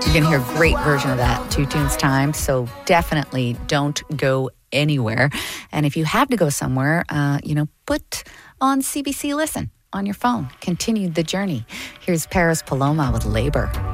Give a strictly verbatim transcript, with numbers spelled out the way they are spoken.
You're going to hear a great version of that Two Tunes Time, so definitely don't go anywhere. And if you have to go somewhere, uh, you know, put on C B C Listen on your phone. Continue the journey. Here's Paris Paloma with Labor.